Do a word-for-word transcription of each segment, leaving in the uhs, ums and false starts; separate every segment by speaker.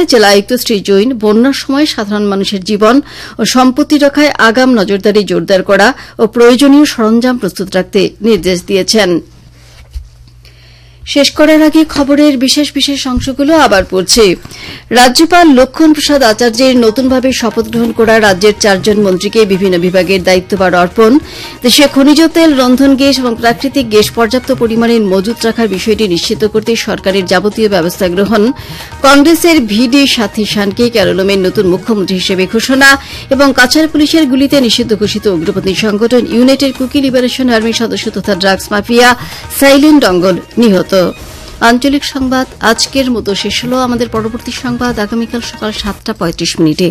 Speaker 1: জেলায় জেলা আয়ুক্ত শ্রী জৈন বন্যার সময় সাধারণ মানুষের জীবন ও সম্পত্তি রক্ষায় আগাম নজরদারি জোরদার করা ও প্রয়োজনীয় সরঞ্জাম প্রস্তুত রাখতে নির্দেশ দিয়েছেন। শেষ করার আগে খবরের বিশেষ বিশেষ অংশগুলো আবার পড়ছি। রাজ্যপাল লক্ষ্মণ প্রসাদ আচার্যের নতুনভাবে শপথ গ্রহণ করা রাজ্যের চারজন মন্ত্রীকে বিভিন্ন বিভাগের দায়িত্বভার অর্পণ। দেশে খনিজ তেল, রন্ধন গ্যাস এবং প্রাকৃতিক গ্যাস পর্যাপ্ত পরিমাণে মজুত রাখার বিষয়টি নিশ্চিত করতে সরকারের যাবতীয় ব্যবস্থা গ্রহণ। কংগ্রেসের ভিডি সাথী শানকে কেরলের নতুন মুখ্যমন্ত্রী হিসেবে ঘোষণা এবং কাছাড় পুলিশের গুলিতে নিষিদ্ধ ঘোষিত উগ্রপন্থী সংগঠন ইউনাইটেড কুকি লিবারেশন আর্মির সদস্য তথা ড্রাগস মাফিয়া সাইলেন ডঙ্গল নিহত। আঞ্চলিক সংবাদ আজকের মতো শেষ হল। আমাদের পরবর্তী সংবাদ আগামীকাল সকাল সাতটা পঁয়ত্রিশ মিনিটে।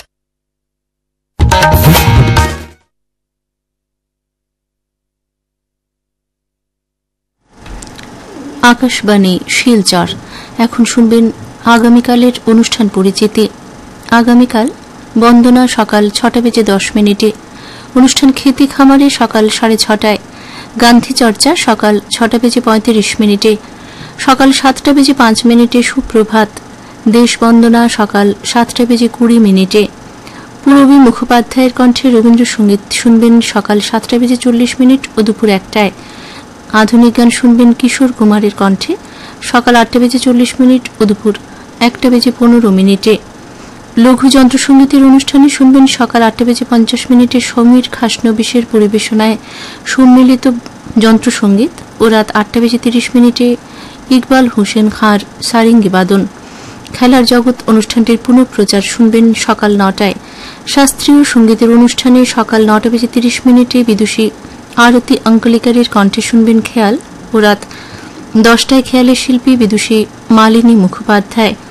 Speaker 2: আকাশবাণী শিলচর। এখন শুনবেন আগামীকালের অনুষ্ঠান পরিচিতি। আগামীকাল বন্দনা সকাল ছটা বেজে দশ মিনিটে, অনুষ্ঠান খেতি খামারে সকাল সাড়ে ছটায়, গান্ধী চর্চা সকাল ছটা বেজে পঁয়ত্রিশ মিনিটে, সকাল সাতটা বেজে পাঁচ মিনিটে সুপ্রভাত, দেশ বন্দনা সকাল সাতটা বেজে কুড়ি মিনিটে, পূরবী মুখোপাধ্যায়ের কণ্ঠে রবীন্দ্রসঙ্গীত শুনবেন সকাল সাতটা বেজে চল্লিশ মিনিট ও দুপুর একটায়, আধুনিক গান শুনবেন কিশোর কুমারের কণ্ঠে সকাল আটটা বেজে চল্লিশ মিনিট ও দুপুর একটা বেজে পনেরো মিনিটে। লঘু যন্ত্রসঙ্গীতের অনুষ্ঠানে শুনবেন সকাল আটটা বেজে পঞ্চাশ মিনিটে সমীর খাসনবিশের পরিবেশনায় সম্মিলিত যন্ত্রসঙ্গীত ও রাত আটটা বেজে তিরিশ মিনিটে ইকবাল হোসেন খাঁর সারিঙ্গি বাদন। খেলার জগৎ অনুষ্ঠানটির পুনঃপ্রচার শুনবেন সকাল নটায়। শাস্ত্রীয় সঙ্গীতের অনুষ্ঠানে সকাল নটা বেজে তিরিশ মিনিটে বিদুষী আরতি অঙ্কলিকারের কণ্ঠে শুনবেন খেয়াল ও রাত দশটায় খেয়ালের শিল্পী বিদুষী মালিনী মুখোপাধ্যায়।